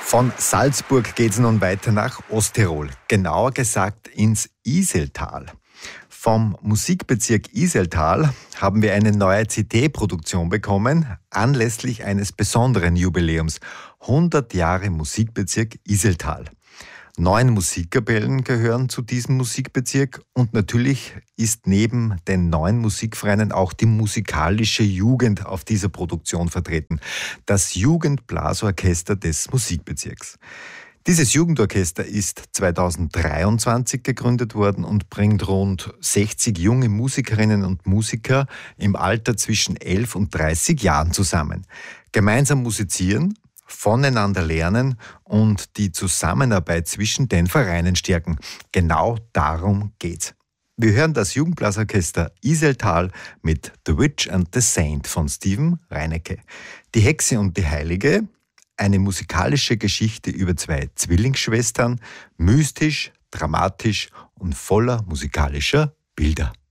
Von Salzburg geht es nun weiter nach Osttirol, genauer gesagt ins Iseltal. Vom Musikbezirk Iseltal haben wir eine neue CD-Produktion bekommen, anlässlich eines besonderen Jubiläums. 100 Jahre Musikbezirk Iseltal. 9 Musikkapellen gehören zu diesem Musikbezirk und natürlich ist neben den 9 Musikvereinen auch die musikalische Jugend auf dieser Produktion vertreten. Das Jugendblasorchester des Musikbezirks. Dieses Jugendorchester ist 2023 gegründet worden und bringt rund 60 junge Musikerinnen und Musiker im Alter zwischen 11 und 30 Jahren zusammen. Gemeinsam musizieren, voneinander lernen und die Zusammenarbeit zwischen den Vereinen stärken. Genau darum geht's. Wir hören das Jugendblasorchester Iseltal mit The Witch and the Saint von Stephen Reinecke. Die Hexe und die Heilige, eine musikalische Geschichte über 2 Zwillingsschwestern, mystisch, dramatisch und voller musikalischer Bilder.